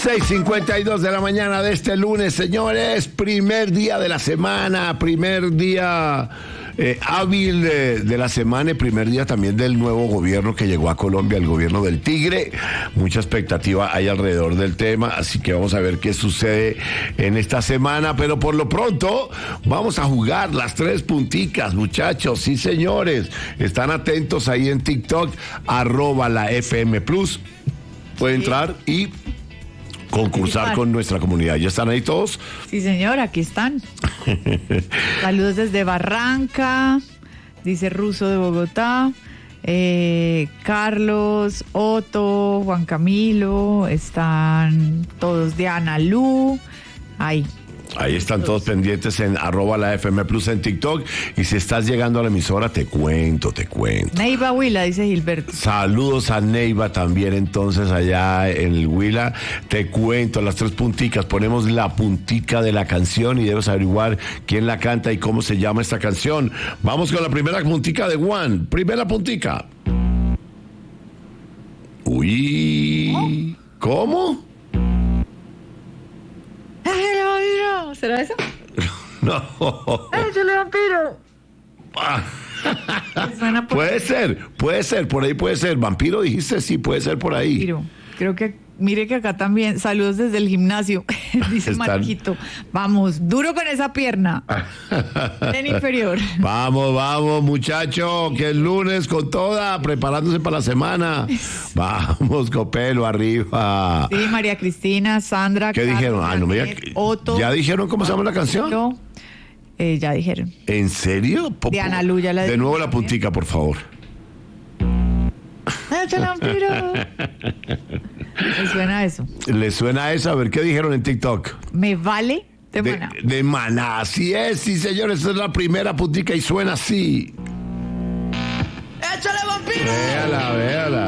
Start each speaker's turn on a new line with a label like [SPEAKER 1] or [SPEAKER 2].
[SPEAKER 1] 6:52 de la mañana de este lunes, señores. Primer día de la semana, primer día hábil de la semana y primer día también del nuevo gobierno que llegó a Colombia, el gobierno del Tigre. Mucha expectativa hay alrededor del tema, así que vamos a ver qué sucede en esta semana. Pero por lo pronto, vamos a jugar las tres punticas, muchachos. Sí, señores. Están atentos ahí en TikTok, @la FM Plus. Pueden entrar y concursar con nuestra comunidad. ¿Ya están ahí todos?
[SPEAKER 2] Sí, señor, aquí están. Saludos desde Barranca, dice Ruso de Bogotá, Carlos, Otto, Juan Camilo, están todos, Diana Lu, ahí están todos pendientes en @la FM Plus en TikTok. Y si estás llegando a la emisora, te cuento. Neiva Huila, dice Gilberto.
[SPEAKER 1] Saludos a Neiva también, entonces, allá en el Huila. Te cuento, las tres punticas. Ponemos la puntica de la canción y debes averiguar quién la canta y cómo se llama esta canción. Vamos con la primera puntica de Juan. Primera puntica. Uy, ¿cómo?
[SPEAKER 2] ¿Será eso?
[SPEAKER 1] No.
[SPEAKER 2] ¡Échale, vampiro!
[SPEAKER 1] Puede ser, por ahí puede ser. ¿Vampiro dijiste? Sí, puede ser por ahí.
[SPEAKER 2] Vampiro. Creo que, mire que acá también, saludos desde el gimnasio, dice Marquito. Vamos, duro con esa pierna. En inferior.
[SPEAKER 1] Vamos, muchacho, que el lunes con toda, preparándose para la semana. Vamos, Copelo, arriba.
[SPEAKER 2] Sí, María Cristina, Sandra.
[SPEAKER 1] ¿Qué
[SPEAKER 2] Carlos,
[SPEAKER 1] dijeron?
[SPEAKER 2] Janet, Otto.
[SPEAKER 1] ¿Ya dijeron cómo se llama la canción?
[SPEAKER 2] No, ya dijeron.
[SPEAKER 1] ¿En serio?
[SPEAKER 2] Diana Lu, ya la
[SPEAKER 1] de nuevo la puntica, por favor.
[SPEAKER 2] ¡Échale, vampiro! ¿Le suena eso?
[SPEAKER 1] ¿Le suena eso? A ver, ¿qué dijeron en TikTok?
[SPEAKER 2] Me vale de Maná.
[SPEAKER 1] De Maná, así es, sí, señores, esa es la primera puntica y suena así.
[SPEAKER 2] ¡Échale, vampiro!
[SPEAKER 1] Véala.